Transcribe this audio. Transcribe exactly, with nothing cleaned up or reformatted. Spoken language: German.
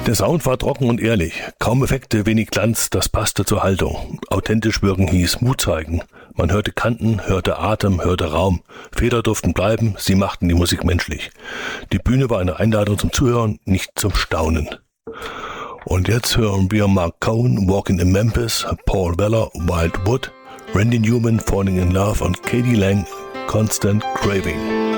Der Sound war trocken und ehrlich. Kaum Effekte, wenig Glanz, das passte zur Haltung. Authentisch wirken hieß Mut zeigen. Man hörte Kanten, hörte Atem, hörte Raum. Fehler durften bleiben, sie machten die Musik menschlich. Die Bühne war eine Einladung zum Zuhören, nicht zum Staunen. Und jetzt hören wir Mark Cohen, Walking in Memphis, Paul Weller, Wild Wood, Randy Newman, Falling in Love und Katie Lang, Constant Craving.